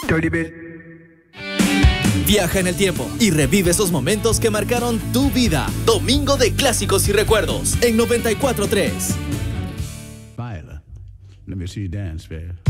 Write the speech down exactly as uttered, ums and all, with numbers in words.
Dirty bit. Viaja en el tiempo y revive esos momentos que marcaron tu vida. Domingo de Clásicos y Recuerdos en noventa y cuatro punto tres. Viola, let me see you dance, babe.